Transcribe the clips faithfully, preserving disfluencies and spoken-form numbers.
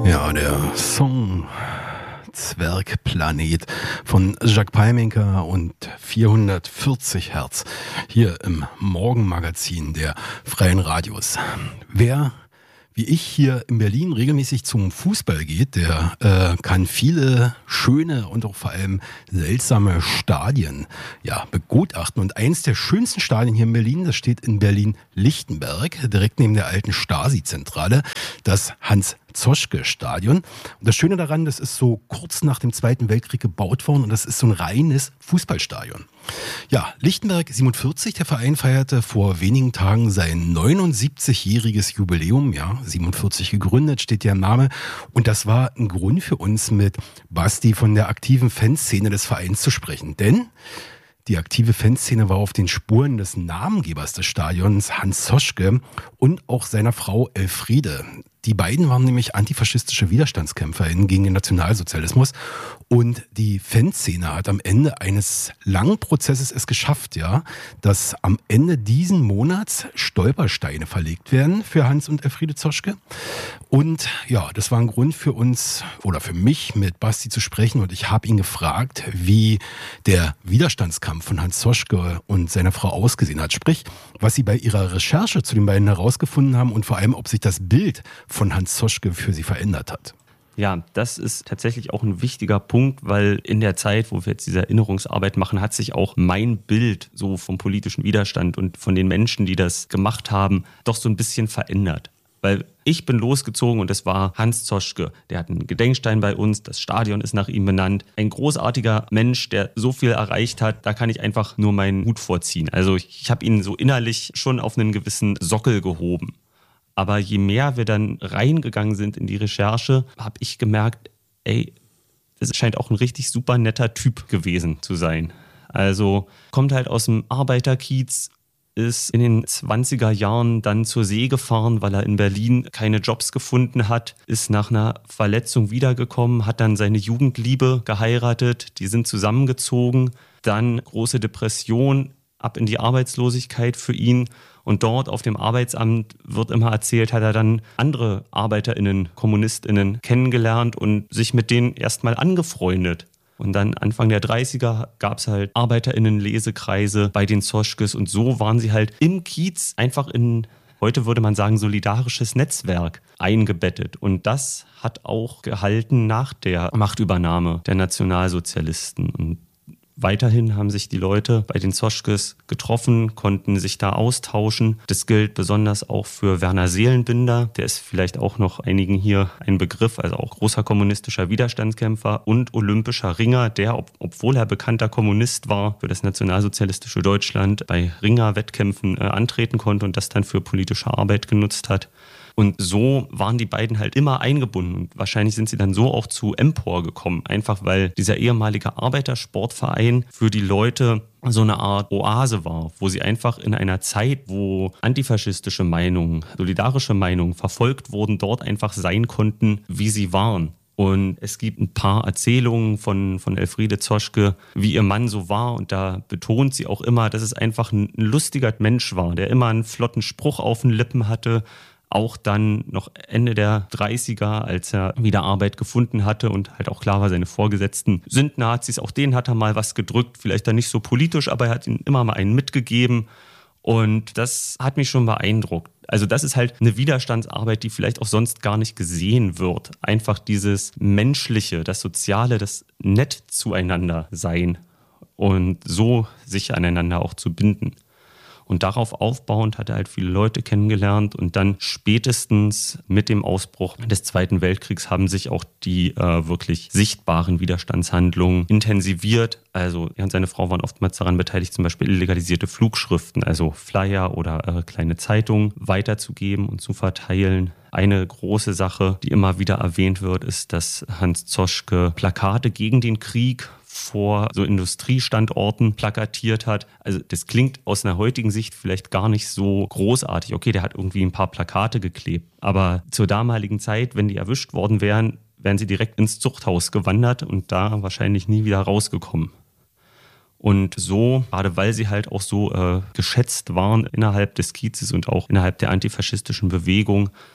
Ja, der Song Zwergplanet von Jacques Peimincker und vierhundertvierzig Hertz hier im Morgenmagazin der Freien Radios. Wer wie ich hier in Berlin regelmäßig zum Fußball geht, der äh, kann viele schöne und auch vor allem seltsame Stadien ja, begutachten. Und eins der schönsten Stadien hier in Berlin, das steht in Berlin-Lichtenberg, direkt neben der alten Stasi-Zentrale, das Hans-Zoschke-Stadion. Und das Schöne daran, das ist so kurz nach dem Zweiten Weltkrieg gebaut worden und das ist so ein reines Fußballstadion. Ja, Lichtenberg siebenundvierzig, der Verein feierte vor wenigen Tagen sein neunundsiebzigjähriges Jubiläum, ja, siebenundvierzig gegründet, steht ja im Namen. Und das war ein Grund für uns, mit Basti von der aktiven Fanszene des Vereins zu sprechen. Denn die aktive Fanszene war auf den Spuren des Namengebers des Stadions, Hans Zoschke, und auch seiner Frau Elfriede. Die beiden waren nämlich antifaschistische WiderstandskämpferInnen gegen den Nationalsozialismus. Und die Fanszene hat am Ende eines langen Prozesses es geschafft, ja, dass am Ende diesen Monats Stolpersteine verlegt werden für Hans und Elfriede Zoschke. Und ja, das war ein Grund für uns oder für mich, mit Basti zu sprechen. Und ich habe ihn gefragt, wie der Widerstandskampf von Hans Zoschke und seiner Frau ausgesehen hat. Sprich, was sie bei ihrer Recherche zu den beiden herausgefunden haben und vor allem, ob sich das Bild von Hans Zoschke für sie verändert hat. Ja, das ist tatsächlich auch ein wichtiger Punkt, weil in der Zeit, wo wir jetzt diese Erinnerungsarbeit machen, hat sich auch mein Bild so vom politischen Widerstand und von den Menschen, die das gemacht haben, doch so ein bisschen verändert. Weil ich bin losgezogen und es war Hans Zoschke. Der hat einen Gedenkstein bei uns, das Stadion ist nach ihm benannt. Ein großartiger Mensch, der so viel erreicht hat, da kann ich einfach nur meinen Hut vorziehen. Also ich, ich habe ihn so innerlich schon auf einen gewissen Sockel gehoben. Aber je mehr wir dann reingegangen sind in die Recherche, habe ich gemerkt, ey, das scheint auch ein richtig super netter Typ gewesen zu sein. Also kommt halt aus dem Arbeiterkiez, ist in den zwanziger Jahren dann zur See gefahren, weil er in Berlin keine Jobs gefunden hat, ist nach einer Verletzung wiedergekommen, hat dann seine Jugendliebe geheiratet, die sind zusammengezogen, dann große Depression, ab in die Arbeitslosigkeit für ihn. Und dort auf dem Arbeitsamt wird immer erzählt, hat er dann andere ArbeiterInnen, KommunistInnen kennengelernt und sich mit denen erstmal angefreundet. Und dann Anfang der dreißiger gab es halt ArbeiterInnen-Lesekreise bei den Zoschkes und so waren sie halt im Kiez einfach in, heute würde man sagen, solidarisches Netzwerk eingebettet. Und das hat auch gehalten nach der Machtübernahme der Nationalsozialisten. Und weiterhin haben sich die Leute bei den Zoschkes getroffen, konnten sich da austauschen. Das gilt besonders auch für Werner Seelenbinder. Der ist vielleicht auch noch einigen hier ein Begriff, also auch großer kommunistischer Widerstandskämpfer und olympischer Ringer, der, ob, obwohl er bekannter Kommunist war, für das nationalsozialistische Deutschland bei Ringer-Wettkämpfen äh, antreten konnte und das dann für politische Arbeit genutzt hat. Und so waren die beiden halt immer eingebunden. Und wahrscheinlich sind sie dann so auch zu Empor gekommen. Einfach weil dieser ehemalige Arbeitersportverein für die Leute so eine Art Oase war, wo sie einfach in einer Zeit, wo antifaschistische Meinungen, solidarische Meinungen verfolgt wurden, dort einfach sein konnten, wie sie waren. Und es gibt ein paar Erzählungen von, von Elfriede Zoschke, wie ihr Mann so war. Und da betont sie auch immer, dass es einfach ein lustiger Mensch war, der immer einen flotten Spruch auf den Lippen hatte. Auch dann noch Ende der dreißiger, als er wieder Arbeit gefunden hatte und halt auch klar war, seine Vorgesetzten sind Nazis. Auch denen hat er mal was gedrückt, vielleicht dann nicht so politisch, aber er hat ihnen immer mal einen mitgegeben. Und das hat mich schon beeindruckt. Also das ist halt eine Widerstandsarbeit, die vielleicht auch sonst gar nicht gesehen wird. Einfach dieses Menschliche, das Soziale, das nett zueinander sein und so sich aneinander auch zu binden. Und darauf aufbauend hat er halt viele Leute kennengelernt und dann spätestens mit dem Ausbruch des Zweiten Weltkriegs haben sich auch die äh, wirklich sichtbaren Widerstandshandlungen intensiviert. Also er und seine Frau waren oftmals daran beteiligt, zum Beispiel illegalisierte Flugschriften, also Flyer oder äh, kleine Zeitungen weiterzugeben und zu verteilen. Eine große Sache, die immer wieder erwähnt wird, ist, dass Hans Zoschke Plakate gegen den Krieg vor so Industriestandorten plakatiert hat. Also das klingt aus einer heutigen Sicht vielleicht gar nicht so großartig. Okay, der hat irgendwie ein paar Plakate geklebt. Aber zur damaligen Zeit, wenn die erwischt worden wären, wären sie direkt ins Zuchthaus gewandert und da wahrscheinlich nie wieder rausgekommen. Und so, gerade weil sie halt auch so äh, geschätzt waren innerhalb des Kiezes und auch innerhalb der antifaschistischen Bewegung,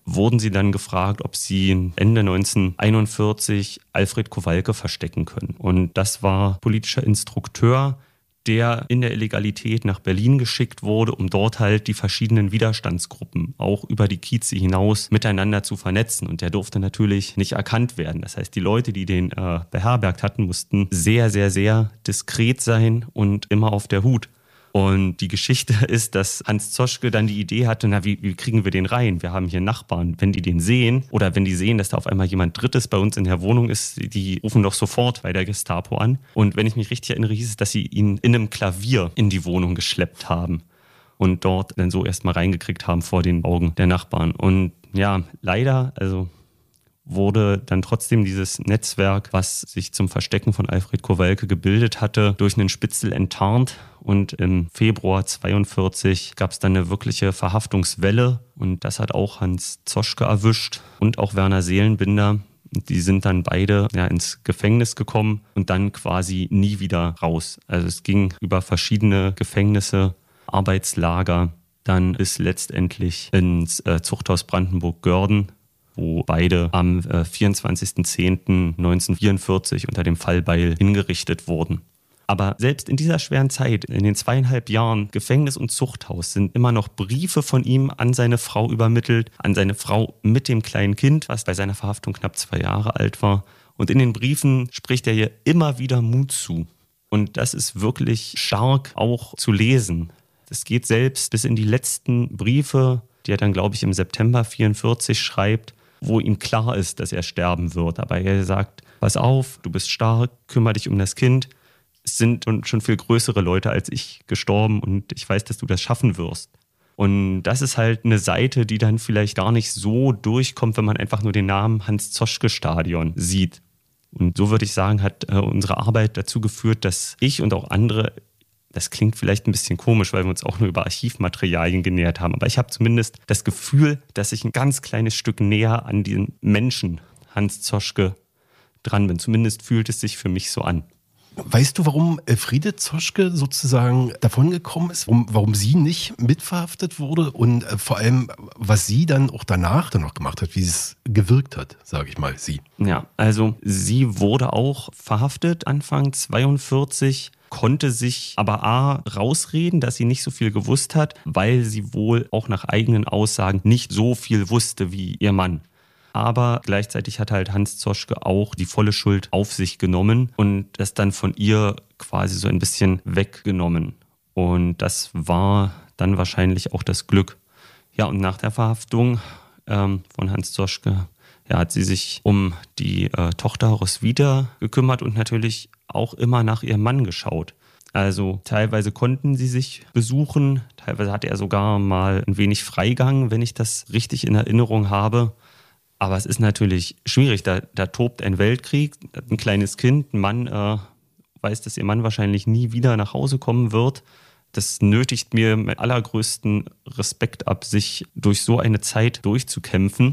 wurden sie dann gefragt, ob sie Ende neunzehnhunderteinundvierzig Alfred Kowalke verstecken können. Und das war politischer Instrukteur, der in der Illegalität nach Berlin geschickt wurde, um dort halt die verschiedenen Widerstandsgruppen auch über die Kieze hinaus miteinander zu vernetzen. Und der durfte natürlich nicht erkannt werden. Das heißt, die Leute, die den äh, beherbergt hatten, mussten sehr, sehr, sehr diskret sein und immer auf der Hut. Und die Geschichte ist, dass Hans Zoschke dann die Idee hatte, na, wie, wie kriegen wir den rein? Wir haben hier Nachbarn. Wenn die den sehen oder wenn die sehen, dass da auf einmal jemand Drittes bei uns in der Wohnung ist, die rufen doch sofort bei der Gestapo an. Und wenn ich mich richtig erinnere, hieß es, dass sie ihn in einem Klavier in die Wohnung geschleppt haben und dort dann so erstmal reingekriegt haben vor den Augen der Nachbarn. Und ja, leider, also wurde dann trotzdem dieses Netzwerk, was sich zum Verstecken von Alfred Kowalke gebildet hatte, durch einen Spitzel enttarnt. Und im Februar zweiundvierzig gab es dann eine wirkliche Verhaftungswelle. Und das hat auch Hans Zoschke erwischt und auch Werner Seelenbinder. Die sind dann beide ja, ins Gefängnis gekommen und dann quasi nie wieder raus. Also es ging über verschiedene Gefängnisse, Arbeitslager, dann bis letztendlich ins äh, Zuchthaus Brandenburg-Görden, wo beide am äh, vierundzwanzigsten zehnten neunzehnhundertvierundvierzig unter dem Fallbeil hingerichtet wurden. Aber selbst in dieser schweren Zeit, in den zweieinhalb Jahren Gefängnis und Zuchthaus, sind immer noch Briefe von ihm an seine Frau übermittelt, an seine Frau mit dem kleinen Kind, was bei seiner Verhaftung knapp zwei Jahre alt war. Und in den Briefen spricht er ihr immer wieder Mut zu. Und das ist wirklich stark auch zu lesen. Das geht selbst bis in die letzten Briefe, die er dann, glaube ich, im September vierundvierzig schreibt, wo ihm klar ist, dass er sterben wird. Aber er sagt, pass auf, du bist stark, kümmere dich um das Kind. Es sind schon viel größere Leute als ich gestorben und ich weiß, dass du das schaffen wirst. Und das ist halt eine Seite, die dann vielleicht gar nicht so durchkommt, wenn man einfach nur den Namen Hans-Zoschke-Stadion sieht. Und so würde ich sagen, hat äh, unsere Arbeit dazu geführt, dass ich und auch andere, das klingt vielleicht ein bisschen komisch, weil wir uns auch nur über Archivmaterialien genähert haben, aber ich habe zumindest das Gefühl, dass ich ein ganz kleines Stück näher an den Menschen Hans Zoschke dran bin. Zumindest fühlt es sich für mich so an. Weißt du, warum Elfriede Zoschke sozusagen davongekommen ist? Warum, warum sie nicht mitverhaftet wurde? Und vor allem, was sie dann auch danach dann noch gemacht hat, wie es gewirkt hat, sage ich mal, sie. Ja, also sie wurde auch verhaftet Anfang zweiundvierzig, konnte sich aber A rausreden, dass sie nicht so viel gewusst hat, weil sie wohl auch nach eigenen Aussagen nicht so viel wusste wie ihr Mann. Aber gleichzeitig hat halt Hans Zoschke auch die volle Schuld auf sich genommen und das dann von ihr quasi so ein bisschen weggenommen. Und das war dann wahrscheinlich auch das Glück. Ja, und nach der Verhaftung ähm, von Hans Zoschke ja, hat sie sich um die äh, Tochter Roswitha gekümmert und natürlich auch immer nach ihrem Mann geschaut. Also teilweise konnten sie sich besuchen, teilweise hatte er sogar mal ein wenig Freigang, wenn ich das richtig in Erinnerung habe. Aber es ist natürlich schwierig, da, da tobt ein Weltkrieg, ein kleines Kind, ein Mann äh, weiß, dass ihr Mann wahrscheinlich nie wieder nach Hause kommen wird. Das nötigt mir mit allergrößten Respekt ab, sich durch so eine Zeit durchzukämpfen.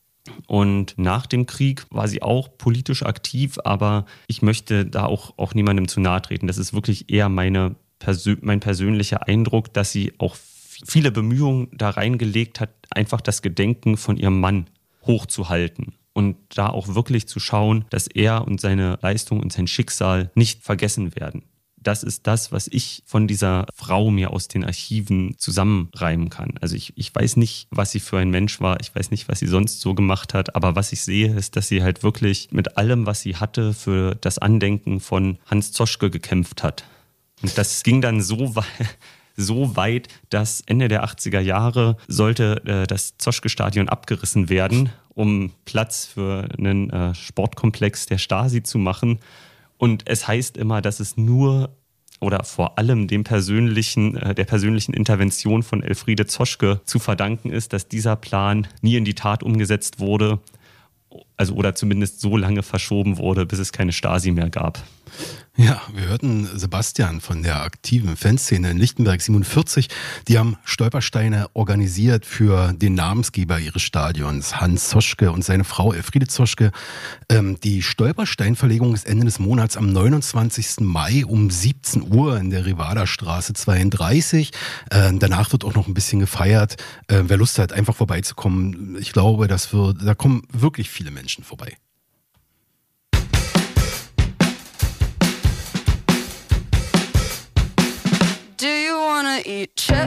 Und nach dem Krieg war sie auch politisch aktiv, aber ich möchte da auch, auch niemandem zu nahe treten. Das ist wirklich eher meine Persö- mein persönlicher Eindruck, dass sie auch viele Bemühungen da reingelegt hat, einfach das Gedenken von ihrem Mann hochzuhalten und da auch wirklich zu schauen, dass er und seine Leistung und sein Schicksal nicht vergessen werden. Das ist das, was ich von dieser Frau mir aus den Archiven zusammenreimen kann. Also ich, ich weiß nicht, was sie für ein Mensch war, ich weiß nicht, was sie sonst so gemacht hat, aber was ich sehe, ist, dass sie halt wirklich mit allem, was sie hatte, für das Andenken von Hans Zoschke gekämpft hat. Und das ging dann so weit, so weit, dass Ende der achtziger Jahre sollte äh, das Zoschke-Stadion abgerissen werden, um Platz für einen äh, Sportkomplex der Stasi zu machen. Und es heißt immer, dass es nur oder vor allem dem persönlichen, äh, der persönlichen Intervention von Elfriede Zoschke zu verdanken ist, dass dieser Plan nie in die Tat umgesetzt wurde, also oder zumindest so lange verschoben wurde, bis es keine Stasi mehr gab. Ja, wir hörten Sebastian von der aktiven Fanszene in Lichtenberg siebenundvierzig. Die haben Stolpersteine organisiert für den Namensgeber ihres Stadions, Hans Zoschke und seine Frau Elfriede Zoschke. Ähm, die Stolpersteinverlegung ist Ende des Monats am neunundzwanzigsten Mai um siebzehn Uhr in der Rivada-Straße zweiunddreißig. Äh, danach wird auch noch ein bisschen gefeiert. Äh, wer Lust hat, einfach vorbeizukommen, ich glaube, das wird, da kommen wirklich viele Menschen vorbei. Do you wanna eat chips?